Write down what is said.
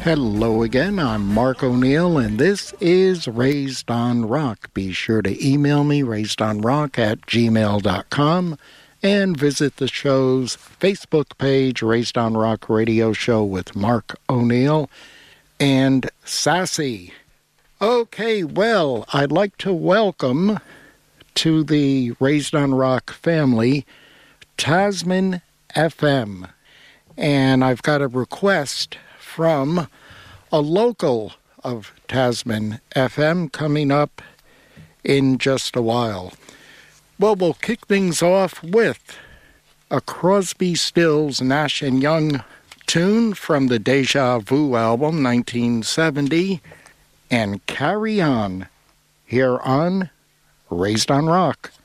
Hello again, I'm Mark O'Neill, and this is Raised on Rock. Be sure to email me, raisedonrock@gmail.com, and visit the show's Facebook page, Raised on Rock Radio Show with Mark O'Neill and Sassy. Okay, well, I'd like to welcome to the Raised on Rock family, Tasman FM. And I've got a request from a local of Tasman FM coming up in just a while. Well, we'll kick things off with a Crosby, Stills, Nash & Young tune from the Deja Vu album, 1970, and Carry On, here on Raised on Rock.